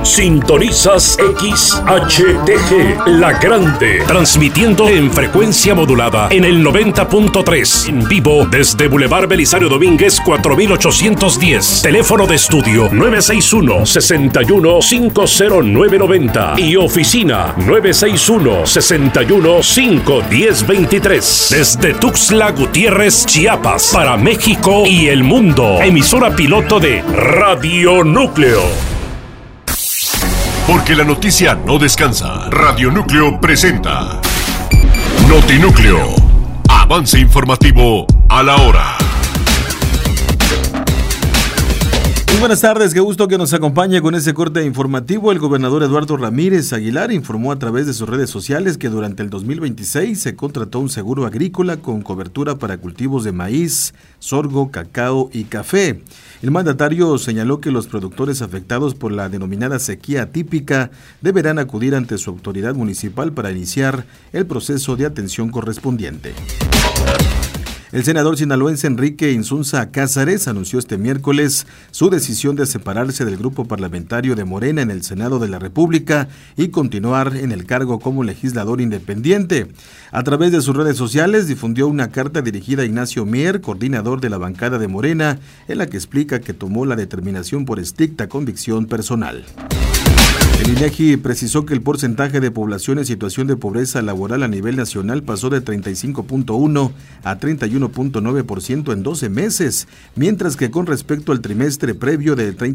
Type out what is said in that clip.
Sintonizas XHTG, La Grande, transmitiendo en frecuencia modulada en el 90.3, en vivo desde Boulevard Belisario Domínguez 4810, teléfono de estudio 961-61-50990 y oficina 961-61-51023, desde Tuxtla Gutiérrez, Chiapas, para México y el mundo. Emisora piloto de Radio Núcleo. Porque la noticia no descansa. Radio Núcleo presenta Notinúcleo. Avance informativo a la hora. Muy buenas tardes, qué gusto que nos acompañe con ese corte informativo. El gobernador Eduardo Ramírez Aguilar informó a través de sus redes sociales que durante el 2026 se contrató un seguro agrícola con cobertura para cultivos de maíz, sorgo, cacao y café. El mandatario señaló que los productores afectados por la denominada sequía atípica deberán acudir ante su autoridad municipal para iniciar el proceso de atención correspondiente. El senador sinaloense Enrique Insunza Cázares anunció este miércoles su decisión de separarse del grupo parlamentario de Morena en el Senado de la República y continuar en el cargo como legislador independiente. A través de sus redes sociales difundió una carta dirigida a Ignacio Mier, coordinador de la bancada de Morena, en la que explica que tomó la determinación por estricta convicción personal. El INEGI precisó que el porcentaje de población en situación de pobreza laboral a nivel nacional pasó de 35.1 a 31.9% en 12 meses, mientras que con respecto al trimestre previo de